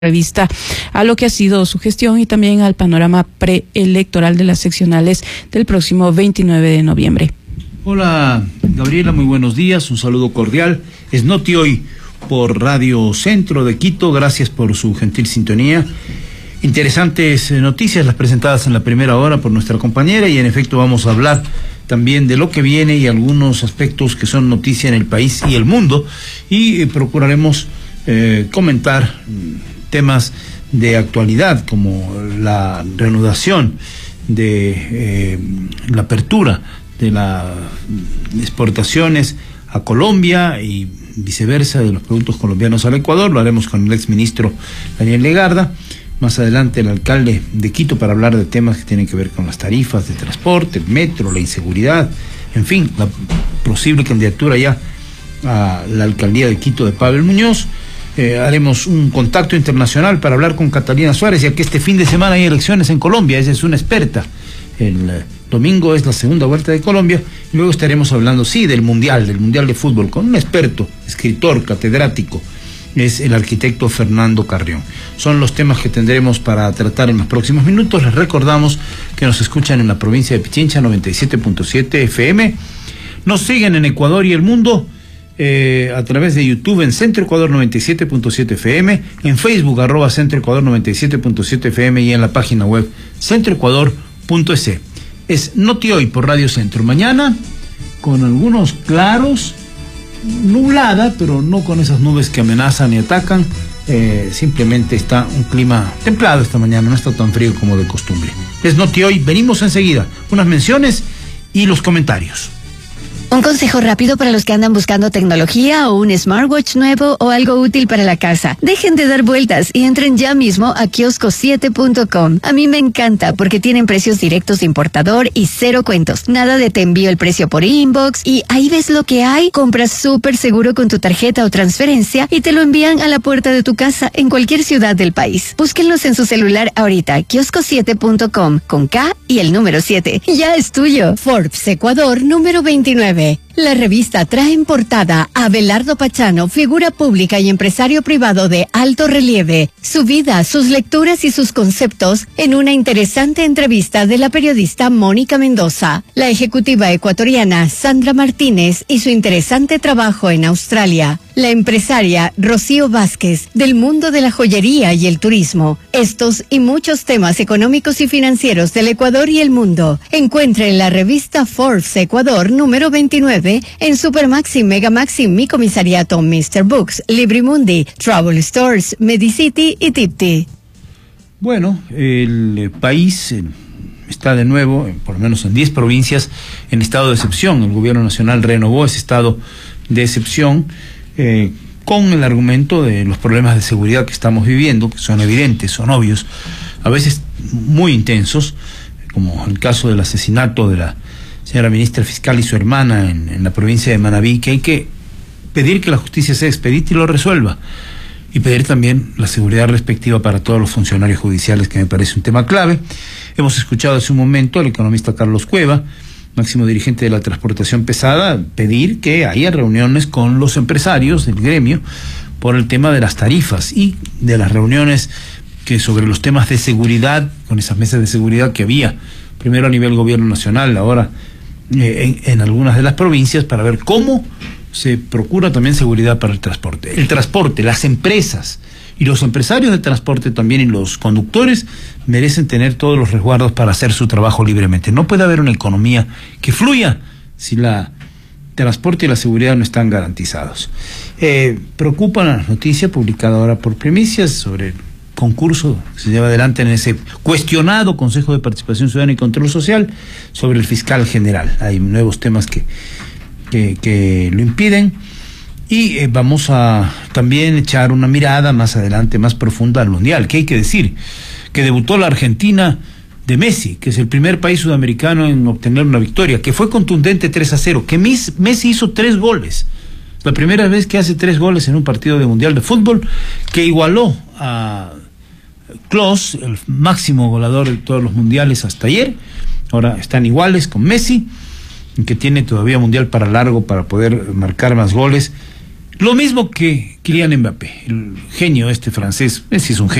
revista a lo que ha sido su gestión y también al panorama preelectoral de las seccionales del próximo 29 de noviembre. Hola Gabriela, muy buenos días, un saludo cordial. Es Noti Hoy por Radio Centro de Quito, gracias por su gentil sintonía. Interesantes noticias las presentadas en la primera hora por nuestra compañera y en efecto vamos a hablar también de lo que viene y algunos aspectos que son noticia en el país y el mundo y procuraremos comentar temas de actualidad como la reanudación de la apertura de las exportaciones a Colombia y viceversa de los productos colombianos al Ecuador. Lo haremos con el exministro Daniel Legarda. Más adelante el alcalde de Quito para hablar de temas que tienen que ver con las tarifas de transporte, el metro, la inseguridad, en fin, la posible candidatura ya a la alcaldía de Quito de Pavel Muñoz. Haremos un contacto internacional para hablar con Catalina Suárez, ya que este fin de semana hay elecciones en Colombia. Ella es una experta. El domingo es la segunda vuelta de Colombia y luego estaremos hablando, sí, del mundial de fútbol, con un experto, escritor, catedrático, es el arquitecto Fernando Carrión. Son los temas que tendremos para tratar en los próximos minutos. Les recordamos que nos escuchan en la provincia de Pichincha, 97.7 FM. Nos siguen en Ecuador y el mundo a través de YouTube en Centro Ecuador 97.7 FM, en Facebook @Centro Ecuador 97.7 FM y en la página web centroecuador.es. Es Noti Hoy por Radio Centro. Mañana con algunos claros, nublada, pero no con esas nubes que amenazan y atacan. Simplemente está un clima templado esta mañana, no está tan frío como de costumbre. Es Noti Hoy, venimos enseguida. Unas menciones y los comentarios. Un consejo rápido para los que andan buscando tecnología o un smartwatch nuevo o algo útil para la casa. Dejen de dar vueltas y entren ya mismo a kiosco7.com. A mí me encanta porque tienen precios directos de importador y cero cuentos. Nada de te envío el precio por inbox y ahí ves lo que hay. Compras súper seguro con tu tarjeta o transferencia y te lo envían a la puerta de tu casa en cualquier ciudad del país. Búsquenlos en su celular ahorita. Kiosco7.com con K y el número 7. Ya es tuyo. Forbes Ecuador número 29. La revista trae en portada a Abelardo Pachano, figura pública y empresario privado de alto relieve, su vida, sus lecturas y sus conceptos en una interesante entrevista de la periodista Mónica Mendoza, la ejecutiva ecuatoriana Sandra Martínez y su interesante trabajo en Australia, la empresaria Rocío Vázquez del mundo de la joyería y el turismo. Estos y muchos temas económicos y financieros del Ecuador y el mundo. Encuentre en la revista Forbes Ecuador número 29 en Supermaxi, Megamaxi, Mi Comisariato, Mr. Books, Librimundi, Travel Stores, Medicity y Tipti. Bueno, el país está de nuevo, por lo menos en 10 provincias, en estado de excepción. El gobierno nacional renovó ese estado de excepción con el argumento de los problemas de seguridad que estamos viviendo, que son evidentes, son obvios, a veces muy intensos, como el caso del asesinato de la señora ministra fiscal y su hermana en la provincia de Manabí, que hay que pedir que la justicia sea expedita y lo resuelva, y pedir también la seguridad respectiva para todos los funcionarios judiciales, que me parece un tema clave. Hemos escuchado hace un momento al economista Carlos Cueva, máximo dirigente de la transportación pesada, pedir que haya reuniones con los empresarios del gremio por el tema de las tarifas y de las reuniones que sobre los temas de seguridad, con esas mesas de seguridad que había, primero a nivel gobierno nacional, ahora en algunas de las provincias, para ver cómo se procura también seguridad para el transporte. El transporte, las empresas y los empresarios del transporte también y los conductores merecen tener todos los resguardos para hacer su trabajo libremente. No puede haber una economía que fluya si la transporte y la seguridad no están garantizados. Preocupa la noticia publicada ahora por Primicias sobre el concurso que se lleva adelante en ese cuestionado Consejo de Participación Ciudadana y Control Social sobre el fiscal general. Hay nuevos temas que lo impiden. Y vamos a también echar una mirada más adelante, más profunda al Mundial. ¿Qué hay que decir? Que debutó la Argentina de Messi, que es el primer país sudamericano en obtener una victoria, que fue contundente 3-0, que Messi hizo 3 goles. La primera vez que hace 3 goles en un partido de Mundial de Fútbol, que igualó a Klose, el máximo goleador de todos los mundiales hasta ayer. Ahora están iguales con Messi, que tiene todavía Mundial para largo para poder marcar más goles. Lo mismo que Kylian Mbappé, el genio este francés, ese es un genio.